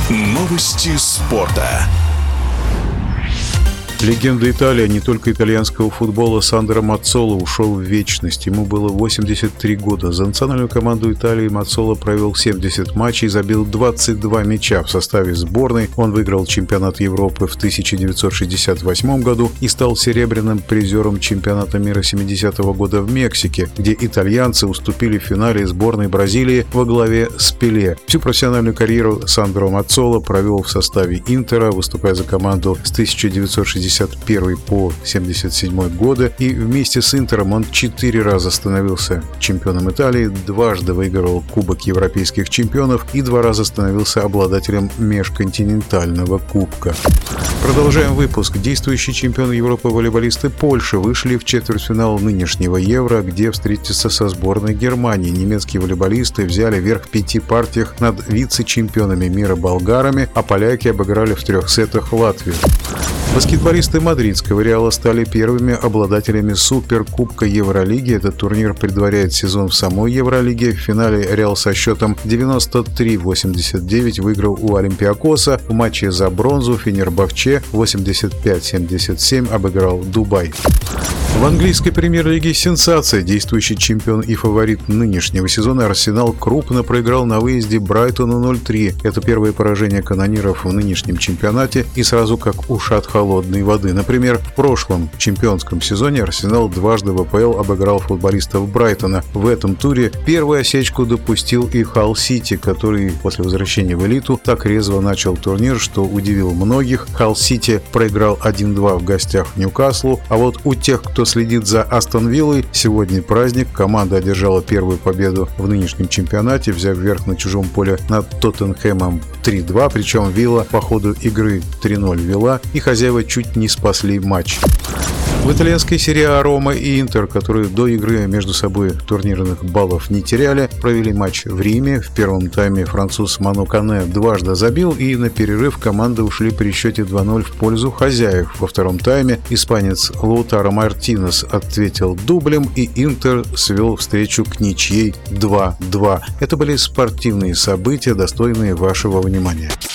Новости спорта. Легенда Италии, не только итальянского футбола, Сандро Маццола ушел в вечность. Ему было 83 года. За национальную команду Италии Маццола провел 70 матчей, забил 22 мяча в составе сборной. Он выиграл чемпионат Европы в 1968 году и стал серебряным призером чемпионата мира 70-го года в Мексике, где итальянцы уступили в финале сборной Бразилии во главе с Пеле. Всю профессиональную карьеру Сандро Маццола провел в составе Интера, выступая за команду с 1961 по 1977 годы, и вместе с Интером он 4 раза становился чемпионом Италии, дважды выигрывал Кубок Европейских чемпионов и 2 раза становился обладателем межконтинентального кубка. Продолжаем выпуск. Действующие чемпионы Европы волейболисты Польши вышли в четвертьфинал нынешнего Евро, где встретятся со сборной Германии. Немецкие волейболисты взяли верх в 5 партиях над вице-чемпионами мира болгарами, а поляки обыграли в 3 сетах Латвию. Баскетболисты мадридского Реала стали первыми обладателями Суперкубка Евролиги. Этот турнир предваряет сезон в самой Евролиге. В финале Реал со счетом 93-89 выиграл у Олимпиакоса. В матче за бронзу Фенербахче 85-77 обыграл Дубай. В английской премьер-лиге сенсация. Действующий чемпион и фаворит нынешнего сезона Арсенал крупно проиграл на выезде Брайтону 0-3. Это первое поражение канониров в нынешнем чемпионате и сразу как ушат холодной воды. Например, в прошлом чемпионском сезоне Арсенал дважды в АПЛ обыграл футболистов Брайтона. В этом туре первую осечку допустил и Халл Сити, который после возвращения в элиту так резво начал турнир, что удивил многих. Халл Сити проиграл 1-2 в гостях Ньюкаслу, а вот у тех, кто следит за Астон Виллой, сегодня праздник. Команда одержала первую победу в нынешнем чемпионате, взяв верх на чужом поле над Тоттенхэмом 3-2, причем Вилла по ходу игры 3-0 вела, и хозяева чуть не спасли матч. В итальянской серии А Рома и Интер, которые до игры между собой турнирных баллов не теряли, провели матч в Риме. В первом тайме француз Ману Кане дважды забил, и на перерыв команды ушли при счете 2-0 в пользу хозяев. Во втором тайме испанец Лаутаро Мартинес ответил дублем, и Интер свел встречу к ничьей 2-2. Это были спортивные события, достойные вашего внимания.